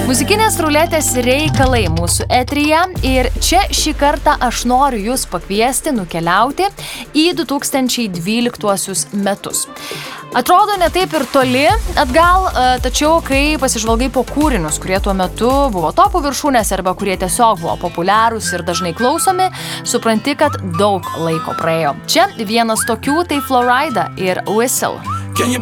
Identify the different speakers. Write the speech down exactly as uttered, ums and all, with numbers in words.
Speaker 1: Muzikinės ruletės reikalai mūsų eteryje ir čia šį kartą aš noriu jūs pakviesti nukeliauti į du tūkstančiai dvyliktuosius metus. Atrodo ne taip ir toli atgal, tačiau kai pasižvalgai po kūrinius, kurie tuo metu buvo topų viršūnės arba kurie tiesiog buvo populiarūs ir dažnai klausomi, supranti, kad daug laiko praėjo. Čia vienas tokių tai Florida ir Whistle.